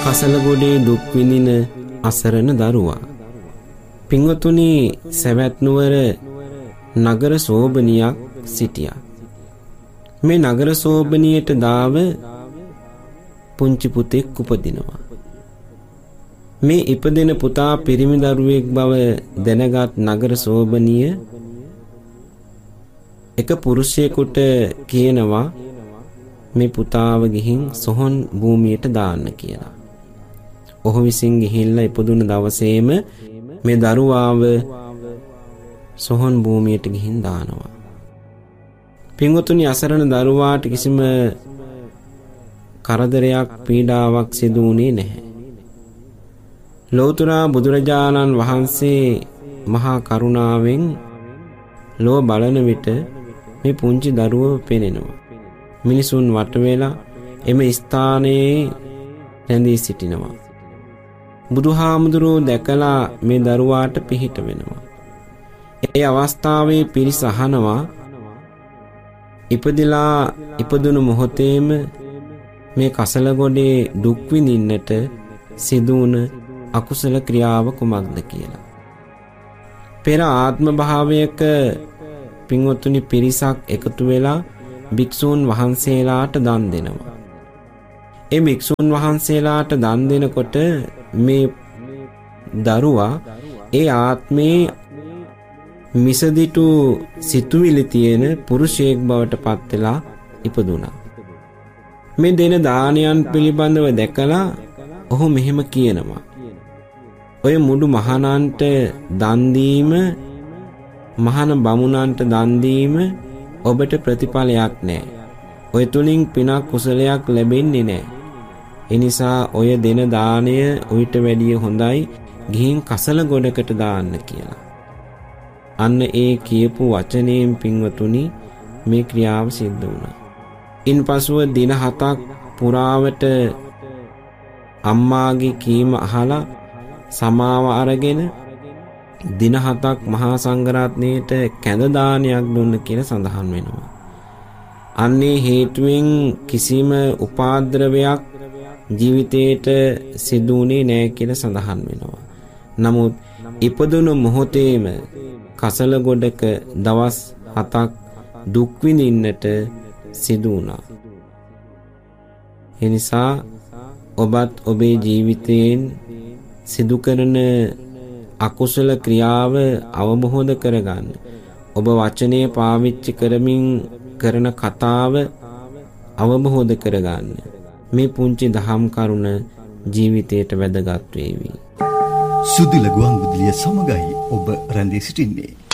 කසලගොඩේ දුක් විඳින අසරණ දරුවා. පින්වතුනි, සවැත් නුවර නගර සෝබනියක් සිටියා. මේ නගර සෝබනියට දාව පුංචි පුතෙක් උපදිනවා. මේ ඉපදෙන පුතා පිරිමි දරුවෙක් බව දැනගත් නගර සෝබනිය එක පුරුෂයෙකුට කියනවා මේ පුතාව ගිහින් සොහොන් භූමියට දාන්න කියලා. ඔහු විසින් ගිහිල්ලා ඉපදුන දවසේම මේ දරුවාව සොහොන් භූමියට ගිහින් දානවා. පින්වතුනි, අසරණ දරුවාට කිසිම කරදරයක් පීඩාවක් සිදු වුණේ නැහැ. ලෞතර බුදුරජාණන් වහන්සේ මහා කරුණාවෙන් ලෝ බලන විට මේ පුංචි දරුවව පෙනෙනවා. මිනිසුන් වට වෙලා එම ස්ථානයේ රැඳී සිටිනවා. බුදුහාමුදුරුවෝ දැකලා මේ දරුවාට පිහිට වෙනවා. ඒ අවස්ථාවේ පිරිස අහනවා, ඉපදිලා ඉපදුණු මොහොතේම මේ කසලගොඩේ දුක් විඳින්නට සිදුවුණ අකුසල ක්‍රියාව කුමක්ද කියලා. පෙර ආත්ම භාවයක පින්වත්තුනි පිරිසක් එකතු වෙලා භික්ෂූන් වහන්සේලාට දන් දෙනවා. ඒ භික්ෂූන් වහන්සේලාට දන් දෙනකොට මේ දරුවා ඒ ආත්මේ මිසදිටු සිතුවිලි තියෙන පුරුෂයෙක් බවට පත් වෙලා ඉපදුණා. මේ දෙන දානයන් පිළිබඳව දැකලා ඔහු මෙහෙම කියනවා, ඔය මුඩු මහණන්ට දන් දීම, මහාන බමුණන්ට දන් දීම ඔබට ප්‍රතිඵලයක් නැහැ. ඔය තුලින් පිනක් කුසලයක් ලැබෙන්නේ නැහැ. ඒ නිසා ඔය දෙන දාණය උවිත වැඩිය හොඳයි ගිහින් කසල ගොඩකට දාන්න කියලා. අන්න ඒ කියපු වචනයෙන් පින්වතුනි මේ ක්‍රියාව සිද්ධ වුණා. ඉන්පසුව දින 7ක් පුරාවට අම්මාගේ කීම අහලා සමාව අරගෙන දින 7ක් මහා සංඝරත්නයට කැඳ දානයක් දුන්න කියලා සඳහන් වෙනවා. අන්නේ හේතුවෙන් කිසිම උපාද්‍රවයක් ජීවිතේට සිදුුනේ නැහැ කියලා සඳහන් වෙනවා. නමුත් ඉපදුණු මොහොතේම කසල ගොඩක දවස් 7ක් දුක් විඳින්නට සිදු වුණා. ඒ නිසා ඔබත් ඔබේ ජීවිතයෙන් සිදු කරන අකුසල ක්‍රියාව අවබෝධ කරගන්න. ඔබ වචනේ පාවිච්චි කරමින් කරන කතාව අවබෝධ කරගන්න. මේ පුංචි දහම් කරුණ ජීවිතයට වැදගත් වේවි. සුදුල ගුවන් විදුලිය සමගයි ඔබ රැඳී සිටින්නේ.